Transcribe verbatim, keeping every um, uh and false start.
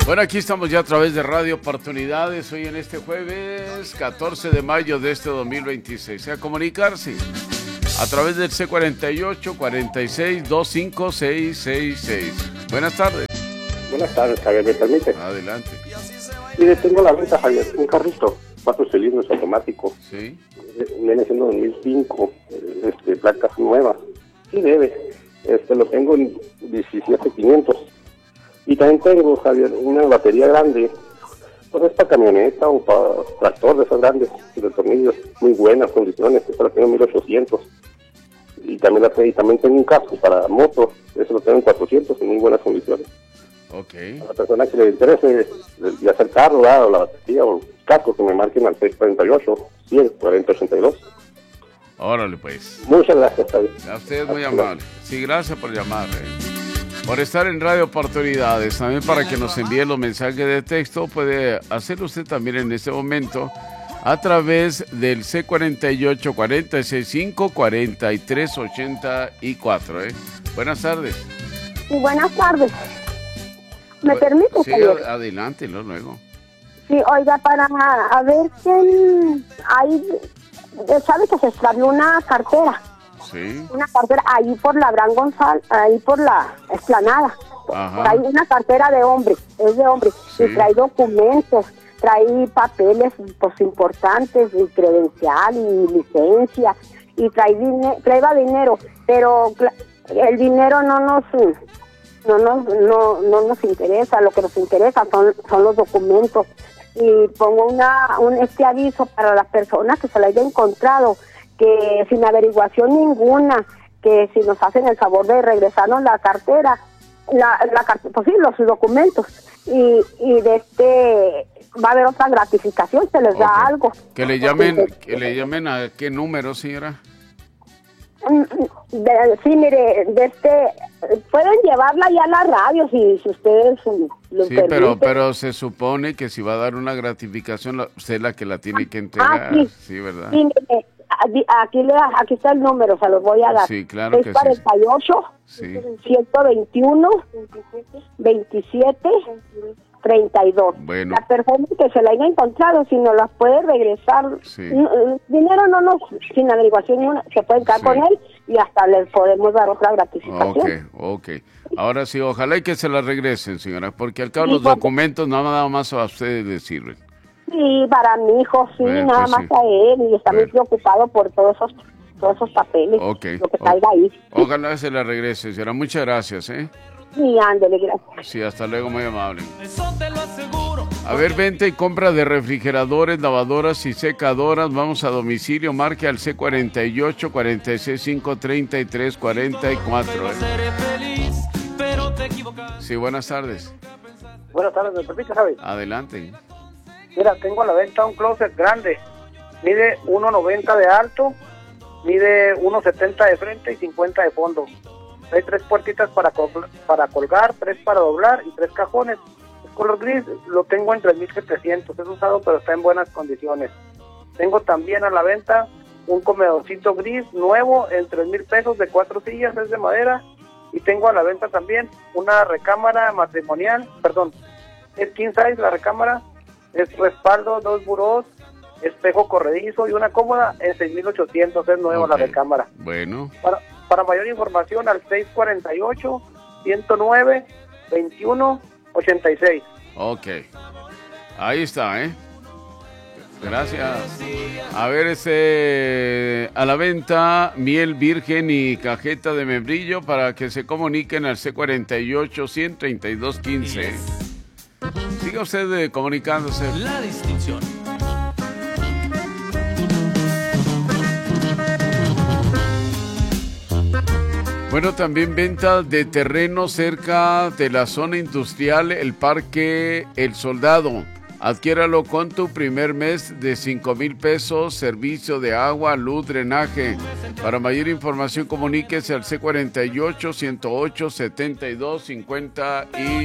Bueno, aquí estamos ya a través de Radio Oportunidades, hoy en este jueves catorce de mayo de este dos mil veintiséis. A comunicarse a través del C cuarenta y ocho, cuarenta y seis, veinticinco, seiscientos sesenta y seis. Buenas tardes. Buenas tardes, Javier, ¿me permite? Adelante. Mire, tengo a la venta, Javier, un carrito, cuatro cilindros automático. Sí. Viene siendo dos mil cinco, este, placas nuevas. Sí debe. Este, lo tengo en diecisiete mil quinientos. Y también tengo, Javier, una batería grande. Pues es para camioneta o para tractor de esas grandes, de tornillos, muy buenas condiciones. Esta la tengo en mil ochocientos. Y también, la, y también tengo un casco para moto, eso lo tengo en cuatrocientos, en muy buenas condiciones. Ok. A la persona que le interese, ya sea el carro, ¿verdad? O la batería, o el casco, que me marquen al seis cuarenta y ocho, cien, cuarenta ochenta y dos. Órale, pues. Muchas gracias, Javier. A usted es muy amable. Sí, gracias por llamar, eh. Por estar en Radio Oportunidades. También para que nos envíe los mensajes de texto, puede hacerlo usted también en este momento a través del C cuarenta y ocho, cuarenta y seis, cinco, cuarenta y tres, ochenta y cuatro. ¿eh? Buenas tardes. Sí, buenas tardes. ¿Me Bu- permite, Sí, señor? adelante, ¿no? Luego. Sí, oiga, para a ver quién hay, ¿sabe que se extravió una cartera? Sí. Una cartera ahí por la Gran González, ahí por la Explanada. Ajá. Trae una cartera de hombre, es de hombre, Sí. y trae documentos, trae papeles pues importantes, y credencial, y licencia, y trae dine- traeba dinero, pero cla- el dinero no nos no nos no, no nos interesa, lo que nos interesa son son los documentos. Y pongo una un este aviso para las personas que se la haya encontrado, que sin averiguación ninguna, que si nos hacen el favor de regresarnos la cartera, la, la car- pues sí, los documentos, y, y de este va a haber otra gratificación, se les Ok. da algo. Que le llamen, que le llamen a qué número, señora. Mm, de- sí, mire, de este pueden llevarla ya a la radio si, si ustedes mm, lo Sí, pero, permiten. pero se supone que si va a dar una gratificación, la- usted es la que la tiene que entregar. Ah, sí. Sí, ¿verdad? Sí, mire, aquí, aquí, le, aquí está el número, se los voy a dar. Sí, claro que sí. seis cuarenta y ocho, Sí. ciento veintiuno, veintisiete, treinta y dos. Bueno. La persona que se la haya encontrado, si nos las puede regresar, Sí. n- eh, dinero no nos, sin averiguación ninguna, se pueden quedar Sí. con él y hasta les podemos dar otra Ok, gratificación. ok. Ahora sí, ojalá y que se la regresen, señora, porque al cabo Sí, los porque- documentos nada más a ustedes les sirven. Sí, para mi hijo, sí, Bueno, nada pues más sí. a él, y está muy Bueno. preocupado por todos esos, todos esos papeles, Ok. lo que O- traiga ahí. Ojalá se la regrese, señora. Muchas gracias, ¿eh? Sí, ándele, gracias. Sí, hasta luego, muy amable. Eso te lo aseguro. A ver, venta y compra de refrigeradores, lavadoras y secadoras. Vamos a domicilio. Marque al C cuarenta y ocho, cuarenta y seis, cinco, treinta y tres, cuarenta y cuatro. Pero ¿eh? seré feliz, pero te equivocas. Sí, buenas tardes. Buenas tardes, ¿me permite, Javier? Adelante. Mira, tengo a la venta un closet grande. Mide uno noventa de alto, mide uno setenta de frente y cincuenta de fondo. Hay tres puertitas para, col- para colgar, tres para doblar y tres cajones. Es color gris, lo tengo en tres mil setecientos. Es usado, pero está en buenas condiciones. Tengo también a la venta un comedorcito gris nuevo en tres mil pesos de cuatro sillas, es de madera. Y tengo a la venta también una recámara matrimonial, perdón, es king size la recámara, es respaldo, dos burós, espejo corredizo y una cómoda en seis mil ochocientos, es nueva Ok. la recámara. Bueno, Para, para mayor información al seis cuarenta y ocho, ciento nueve, veintiuno, ochenta y seis. ok. Ahí está, ¿eh? Gracias. A ver, ese a la venta miel virgen y cajeta de membrillo para que se comuniquen al C cuarenta y ocho, ciento treinta y dos, quince. Siga usted eh, comunicándose. La distinción. Bueno, también venta de terreno cerca de la zona industrial, el Parque El Soldado. Adquiéralo con tu primer mes de cinco mil pesos, servicio de agua, luz, drenaje. Para mayor información, comuníquese al C cuarenta y ocho, ciento ocho, setenta y dos, cincuenta y